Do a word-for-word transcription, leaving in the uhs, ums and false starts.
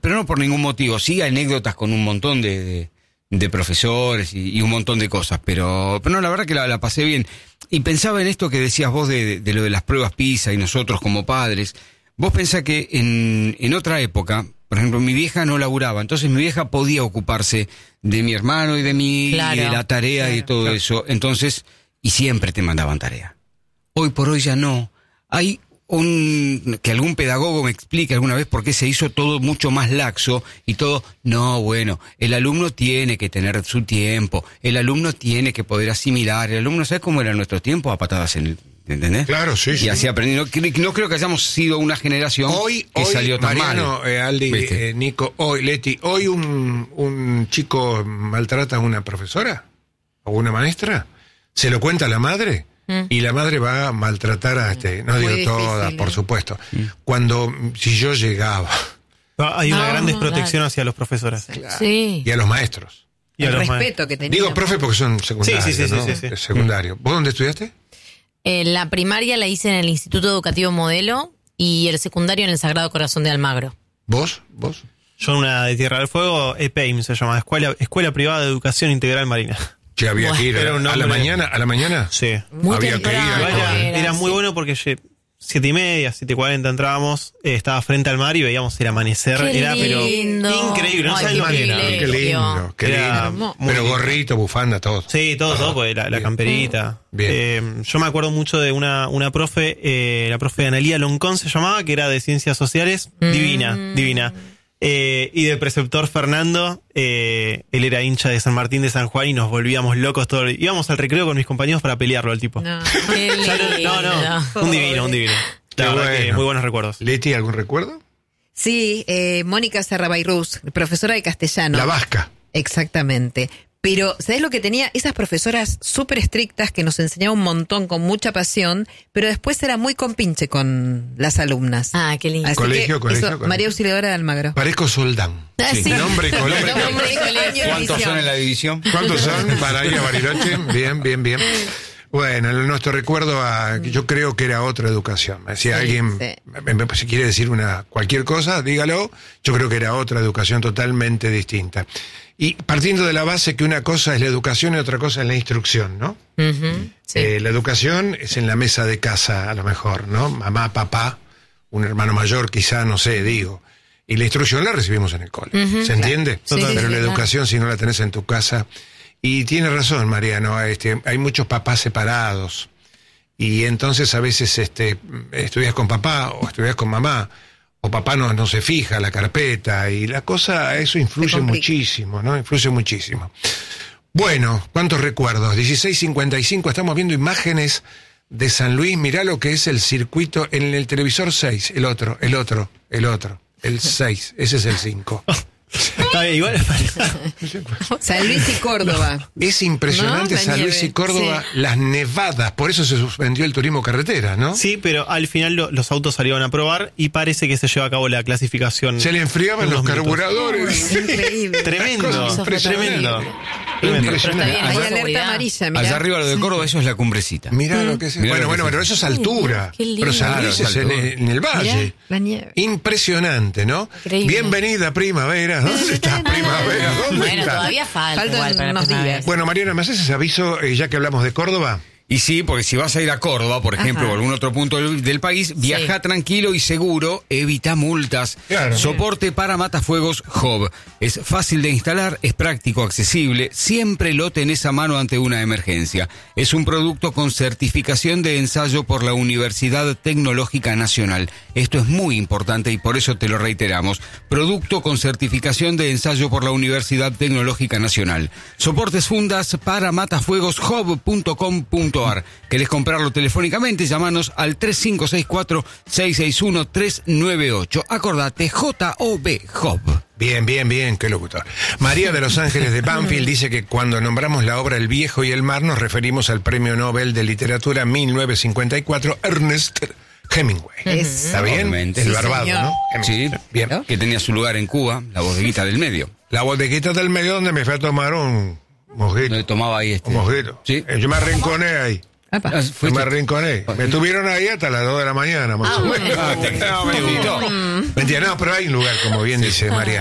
pero no por ningún motivo. Sí, anécdotas con un montón de, de, de profesores y, y un montón de cosas, pero, pero no, la verdad que la, la pasé bien. Y pensaba en esto que decías vos de, de, de lo de las pruebas PISA y nosotros como padres. Vos pensás que en, en otra época, por ejemplo, mi vieja no laburaba, entonces mi vieja podía ocuparse de mi hermano y de mí, claro, y de la tarea, claro, y todo, claro, eso. Entonces, y siempre te mandaban tarea. Hoy por hoy ya no. Hay un que algún pedagogo me explique alguna vez por qué se hizo todo mucho más laxo y todo. No, bueno, el alumno tiene que tener su tiempo, el alumno tiene que poder asimilar, el alumno, ¿sabes cómo era nuestro tiempo? A patadas en el... ¿Entendés? Claro, sí, y sí. Y así aprendí. No, no creo que hayamos sido una generación hoy, que hoy, salió tan Mariano, mal. Eh, Aldi, eh, Nico, hoy, Leti, hoy un, un chico maltrata a una profesora o una maestra, se lo cuenta a la madre mm. y la madre va a maltratar a este, no Muy digo difícil, todas, ¿eh? Por supuesto. Mm. Cuando, si yo llegaba... No, hay una no, gran desprotección claro. hacia los profesores. Claro. Sí. Y a los maestros. Y el a los respeto ma- que tenían. Digo profe porque son secundarios, sí, sí, sí, ¿no? sí, sí, sí. Secundario. ¿Vos dónde estudiaste? Eh, la primaria la hice en el Instituto Educativo Modelo y el secundario en el Sagrado Corazón de Almagro. ¿Vos? ¿Vos? Yo una de Tierra del Fuego, E P E I M se llama, Escuela, Escuela Privada de Educación Integral Marina. Sí, había bueno, que ir a, a la mañana, a la mañana. Sí. Muy había que ir. Era, era, era muy sí. bueno porque siete y media, siete y cuarenta entrábamos, eh, estaba frente al mar y veíamos el amanecer. Qué era pero lindo. increíble, no Ay, sabes lo que era. Qué lindo, qué Era lindo. muy Pero lindo. gorrito, bufanda, todo. Sí, todo, todo, porque la, la camperita. Bien. Eh, yo me acuerdo mucho de una, una profe, eh, la profe Analía Loncón se llamaba, que era de Ciencias Sociales, Mm. divina, divina. Eh, y del preceptor Fernando, eh, él era hincha de San Martín de San Juan y nos volvíamos locos todos. Íbamos al recreo con mis compañeros para pelearlo al tipo. No, qué no, no, un divino, un divino. La Qué verdad bueno. que muy buenos recuerdos. Leti, ¿algún recuerdo? Sí, eh, Mónica Serrabairruz, profesora de castellano. La vasca. Exactamente. Pero, ¿sabés lo que tenía? Esas profesoras súper estrictas que nos enseñaban un montón con mucha pasión, pero después era muy compinche con las alumnas. Ah, qué lindo. Así Colegio, que colegio, eso, colegio. María Auxiliadora de Almagro. Parezco Soldán. Ah, sí. Nombre y colegio. Nombre y colegio. ¿Cuántos son en la división? ¿Cuántos son? Para ir a Bariloche. Bien, bien, bien. Bueno, nuestro recuerdo a, yo creo que era otra educación. Si Sí, alguien sí. me- me- si quiere decir una cualquier cosa, dígalo. Yo creo que era otra educación totalmente distinta. Y partiendo de la base que una cosa es la educación y otra cosa es la instrucción, ¿no? Uh-huh, sí. Eh, la educación es en la mesa de casa, a lo mejor, ¿no? Mamá, papá, un hermano mayor, quizá, no sé, digo. Y la instrucción la recibimos en el cole. Uh-huh, ¿Se entiende? Sí, Pero sí, la sí, educación, si no la tenés en tu casa. Y tiene razón, Mariano, este, hay muchos papás separados. Y entonces a veces este, estudias con papá o estudias con mamá. O papá no, no se fija la carpeta. Y la cosa, eso influye muchísimo, ¿no? Influye muchísimo. Bueno, ¿cuántos recuerdos? dieciséis cincuenta y cinco, estamos viendo imágenes de San Luis. Mirá lo que es el circuito en el televisor seis. El otro, el otro, el otro. El seis, ese es el cinco. Está bien, igual. San Luis y Córdoba. Es impresionante ¿No? La San Luis nieve, y Córdoba, sí. las nevadas. Por eso se suspendió el turismo carretera, ¿no? Sí, pero al final lo- los autos salieron a probar y parece que se lleva a cabo la clasificación. Se le enfriaban en los unos minutos. carburadores. Increíble. Tremendo, Eso fue tremendo. tremendo. Tremendo. Impresionante. Pero está bien, Hay Más alerta seguridad. amarilla, mirá. Allá arriba lo de Córdoba, eso es la cumbrecita. Mirá lo que es. Mirá Bueno, lo que bueno, es pero eso es altura. Qué lindo. Pero San Claro, Luis es es en, altura. en el valle. Mirá la nieve. Impresionante, ¿no? Increíble. Bienvenida, primavera. ¿Dónde estás, primavera? ¿Dónde Bueno, estás? todavía falta. Faltan igual para unos primavera. días. Bueno, Mariana, ¿me haces ese aviso eh, ya que hablamos de Córdoba? Y sí, porque si vas a ir a Córdoba, por ejemplo, Ajá. o algún otro punto del, del país, viaja tranquilo y seguro, evita multas. Claro. Soporte para matafuegos Job. Es fácil de instalar, es práctico, accesible, siempre lo tenés a mano ante una emergencia. Es un producto con certificación de ensayo por la Universidad Tecnológica Nacional. Esto es muy importante y por eso te lo reiteramos. Producto con certificación de ensayo por la Universidad Tecnológica Nacional. Soportes fundas para matafuegos job punto com punto ar. ¿Querés comprarlo telefónicamente? Llámanos al tres cinco seis cuatro, seis seis uno, tres nueve ocho. Acordate, J O B, Job. Bien, bien, bien, qué locutor. María de Los Ángeles de Banfield dice que cuando nombramos la obra El Viejo y el Mar nos referimos al Premio Nobel de Literatura mil novecientos cincuenta y cuatro, Ernest Hemingway. Es- ¿Está bien? Obviamente. El Sí, barbado, señor. ¿no? Sí, Hemingway. Bien. que tenía su lugar en Cuba, la bodeguita del medio. La bodeguita del medio donde me fui a tomar un mojito. Donde tomaba ahí este. Un mojito. Sí. Eh, Yo me arrinconé ahí. Apa. Ah, Yo fuiste- me rinconé. Me tuvieron ahí hasta las dos de la mañana, más o menos. Ah, te- no, me gustó. Mentira, no, pero hay un lugar, como bien dice María.